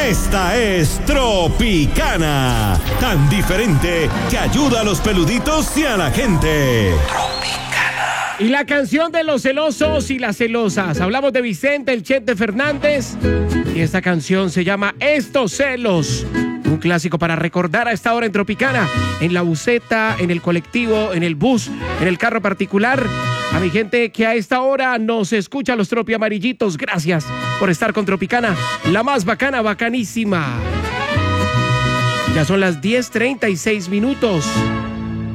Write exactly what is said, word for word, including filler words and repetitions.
Esta es Tropicana, tan diferente que ayuda a los peluditos y a la gente. Y la canción de los celosos y las celosas. Hablamos de Vicente el Chente Fernández y esta canción se llama Estos celos. Un clásico para recordar a esta hora en Tropicana, en la buseta, en el colectivo, en el bus, en el carro particular. A mi gente que a esta hora nos escucha, los tropi amarillitos, gracias por estar con Tropicana, la más bacana, bacanísima. Ya son las diez treinta y seis minutos.